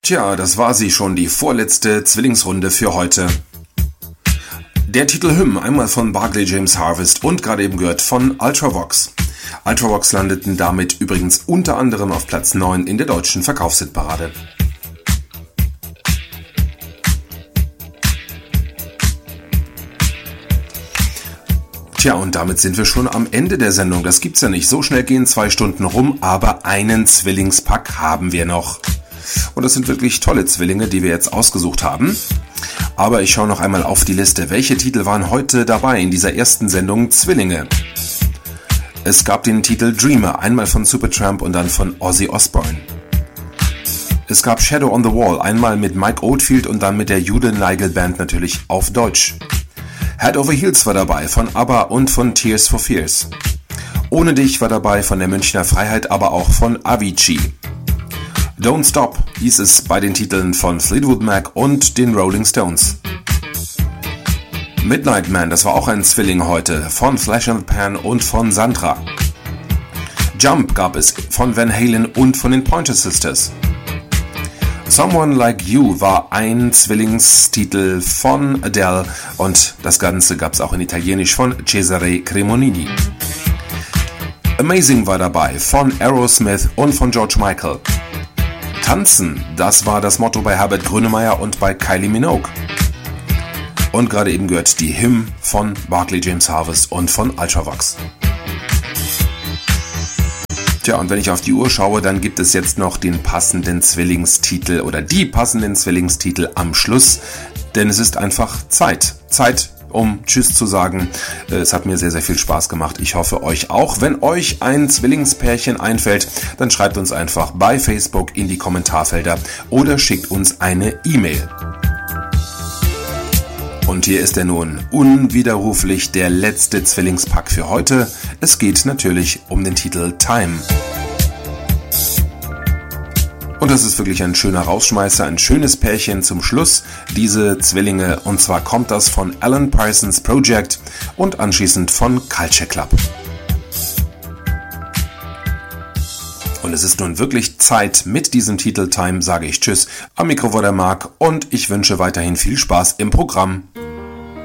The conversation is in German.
Tja, das war sie schon, die vorletzte Zwillingsrunde für heute. Der Titel Hymn, einmal von Barclay James Harvest und gerade eben gehört von Ultravox. Ultravox landeten damit übrigens unter anderem auf Platz 9 in der deutschen Verkaufshitparade. Tja, und damit sind wir schon am Ende der Sendung. Das gibt's ja nicht. So schnell gehen 2 Stunden rum, aber einen Zwillingspack haben wir noch. Und das sind wirklich tolle Zwillinge, die wir jetzt ausgesucht haben. Aber ich schaue noch einmal auf die Liste. Welche Titel waren heute dabei in dieser ersten Sendung Zwillinge? Es gab den Titel Dreamer, einmal von Supertramp und dann von Ozzy Osbourne. Es gab Shadow on the Wall, einmal mit Mike Oldfield und dann mit der Jude Nigel Band natürlich auf Deutsch. Head Over Heels war dabei von ABBA und von Tears for Fears. Ohne dich war dabei von der Münchner Freiheit, aber auch von Avicii. Don't Stop hieß es bei den Titeln von Fleetwood Mac und den Rolling Stones. Midnight Man, das war auch ein Zwilling heute, von Flash and the Pan und von Sandra. Jump gab es von Van Halen und von den Pointer Sisters. Someone Like You war ein Zwillingstitel von Adele und das Ganze gab es auch in Italienisch von Cesare Cremonini. Amazing war dabei von Aerosmith und von George Michael. Tanzen, das war das Motto bei Herbert Grönemeyer und bei Kylie Minogue. Und gerade eben gehört die Hymn von Barclay James Harvest und von Ultravox. Tja, und wenn ich auf die Uhr schaue, dann gibt es jetzt noch den passenden Zwillingstitel oder die passenden Zwillingstitel am Schluss, denn es ist einfach Zeit, um Tschüss zu sagen. Es hat mir sehr, sehr viel Spaß gemacht. Ich hoffe euch auch. Wenn euch ein Zwillingspärchen einfällt, dann schreibt uns einfach bei Facebook in die Kommentarfelder oder schickt uns eine E-Mail. Und hier ist er nun unwiderruflich der letzte Zwillingspack für heute. Es geht natürlich um den Titel Time. Und das ist wirklich ein schöner Rausschmeißer, ein schönes Pärchen zum Schluss, diese Zwillinge. Und zwar kommt das von Alan Parsons Project und anschließend von Culture Club. Und es ist nun wirklich Zeit. Mit diesem Titel Time sage ich Tschüss. Am Mikro war der Marc und ich wünsche weiterhin viel Spaß im Programm.